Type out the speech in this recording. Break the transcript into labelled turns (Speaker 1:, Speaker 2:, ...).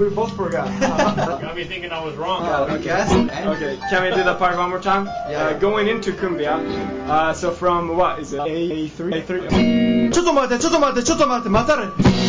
Speaker 1: we both forgot.
Speaker 2: Got me thinking I was wrong.
Speaker 3: Okay, can we do the part one more time?
Speaker 1: Yeah.
Speaker 3: Going into Cumbia. So from what is it? A3?
Speaker 1: ちょっと待って、待たれ。